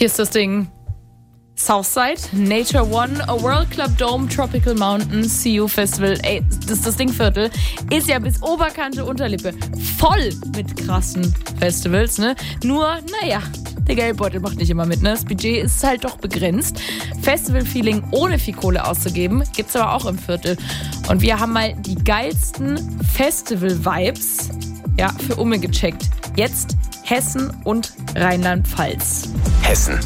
Hier ist das Ding. Southside, Nature One, a World Club Dome, Tropical Mountain, CU Festival. Ey, das Dingviertel ist ja bis Oberkante Unterlippe voll mit krassen Festivals, ne? Nur, naja, der Geldbeutel macht nicht immer mit, ne? Das Budget ist halt doch begrenzt. Festival-Feeling ohne viel Kohle auszugeben, gibt's aber auch im Viertel. Und wir haben mal die geilsten Festival-Vibes, für Umme gecheckt. Jetzt Hessen und Rheinland-Pfalz. Hessen.